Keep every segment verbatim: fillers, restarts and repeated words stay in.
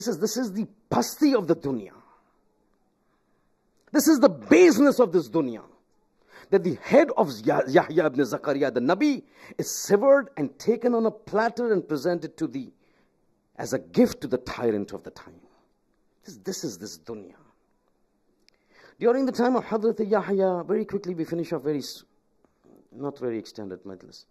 This is, this is the pasti of the dunya. This is the baseness of this dunya. That the head of Yahya ibn Zakaria, the Nabi, is severed and taken on a platter and presented to the, as a gift to the tyrant of the time. This, this is this dunya. During the time of Hadrat Yahya, very quickly we finish off very, not very extended majlis.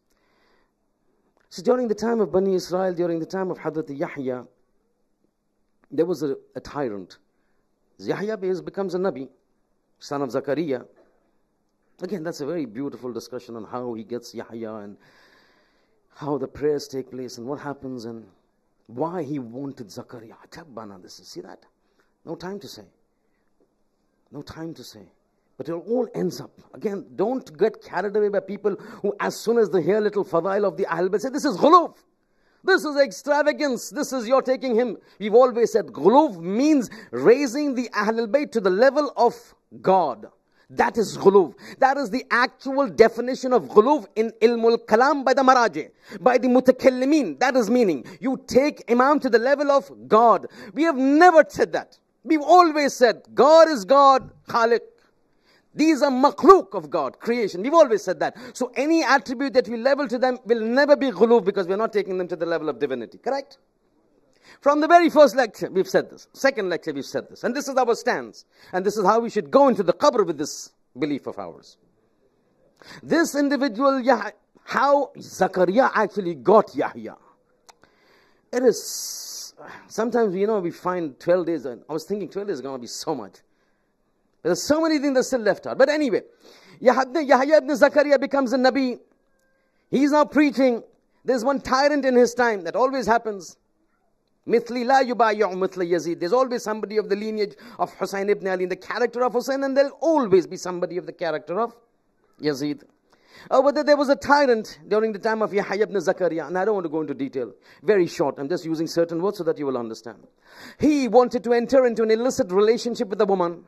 So during the time of Bani Israel, during the time of Hadrat Yahya, there was a, a tyrant. Yahya becomes a Nabi, son of Zakaria. Again, that's a very beautiful discussion on how he gets Yahya and how the prayers take place and what happens and why he wanted Zakaria. Ajabbana, this is, see that? No time to say. No time to say. But it all ends up. Again, don't get carried away by people who, as soon as they hear little fadail of the Ahl Bayt, say, this is ghuluf. This is extravagance. This is, you're taking him. We've always said, ghuluf means raising the Ahl Bayt to the level of God. That is ghuluf. That is the actual definition of ghuluf in ilmul kalam by the maraji, by the mutakallimin. That is meaning, you take Imam to the level of God. We have never said that. We've always said, God is God, Khaliq. These are makhluk of God, creation. We've always said that. So any attribute that we level to them will never be ghuluf because we're not taking them to the level of divinity. Correct? From the very first lecture, we've said this. Second lecture, we've said this. And this is our stance. And this is how we should go into the qabr with this belief of ours. This individual, Yah- how Zakaria actually got Yahya. It is, sometimes, you know, we find twelve days, and I was thinking twelve days is going to be so much. There's so many things that still left out. But anyway, Yahya ibn Zakaria becomes a Nabi. He's now preaching. There's one tyrant in his time. That always happens. Mithli la yubayi'u mithla Yazid. There's always somebody of the lineage of Hussein ibn Ali, in the character of Hussein, and there'll always be somebody of the character of Yazid. Oh, but there was a tyrant during the time of Yahya ibn Zakaria, and I don't want to go into detail. Very short. I'm just using certain words so that you will understand. He wanted to enter into an illicit relationship with a woman.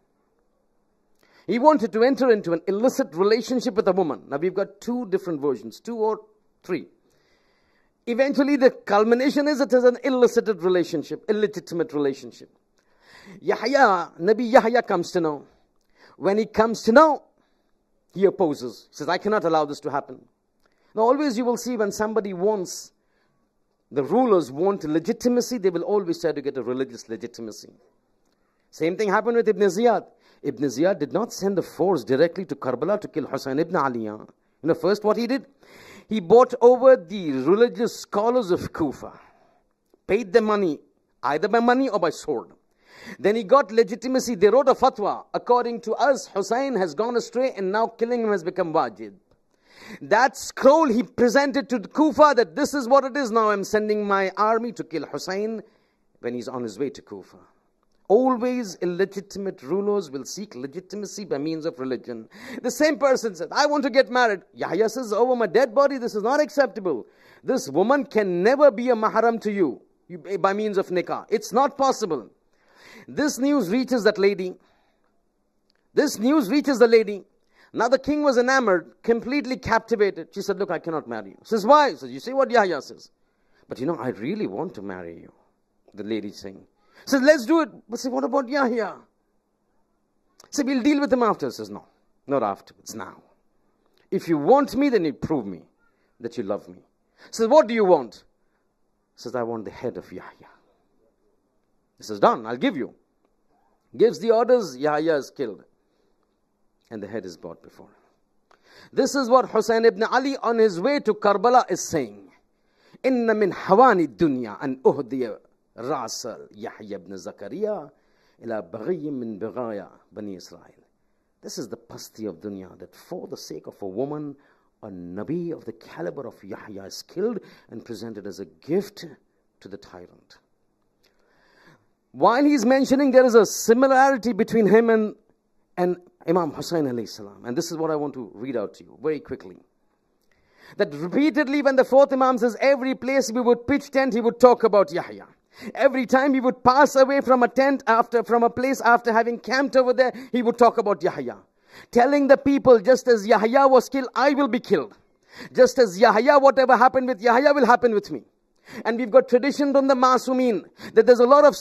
He wanted to enter into an illicit relationship with a woman. Now we've got two different versions, two or three. Eventually the culmination is it is an illicit relationship, illegitimate relationship. Yahya, Nabi Yahya comes to know. When he comes to know, he opposes. He says, I cannot allow this to happen. Now always you will see when somebody wants, the rulers want legitimacy, they will always try to get a religious legitimacy. Same thing happened with Ibn Ziyad. Ibn Ziyad did not send a force directly to Karbala to kill Hussein ibn Ali. You know, first what he did? He bought over the religious scholars of Kufa, paid them money, either by money or by sword. Then he got legitimacy. They wrote a fatwa. According to us, Hussein has gone astray and now killing him has become wajib. That scroll he presented to Kufa that this is what it is. Now I'm sending my army to kill Hussein when he's on his way to Kufa. Always illegitimate rulers will seek legitimacy by means of religion. The same person said, I want to get married. Yahya says, over my dead body, this is not acceptable. This woman can never be a mahram to you by means of nikah. It's not possible. This news reaches that lady. This news reaches the lady. Now the king was enamored, completely captivated. She said, look, I cannot marry you. He says, why? He says, you see what Yahya says. But you know, I really want to marry you. The lady saying. Says, let's do it. But say, what about Yahya? Say, we'll deal with him after. Says, no, not afterwards, now. If you want me, then you prove me that you love me. Says, what do you want? Says, I want the head of Yahya. He says, done, I'll give you. Gives the orders, Yahya is killed. And the head is brought before him. This is what Hussein ibn Ali on his way to Karbala is saying. Inna min hawani dunya an uhdiya Rasal Yahya ibn Zakaria ila baghi min baghaya Bani Israel. This is the pasti of dunya, that for the sake of a woman, a Nabi of the caliber of Yahya is killed and presented as a gift to the tyrant. While he's mentioning there is a similarity between him and, and Imam Hussein alayhi salam. And this is what I want to read out to you very quickly. That repeatedly when the fourth Imam says every place we would pitch tent, he would talk about Yahya. Every time he would pass away from a tent after, from a place after having camped over there, he would talk about Yahya. Telling the people, just as Yahya was killed, I will be killed. Just as Yahya, whatever happened with Yahya will happen with me. And we've got tradition from the Masumeen that there's a lot of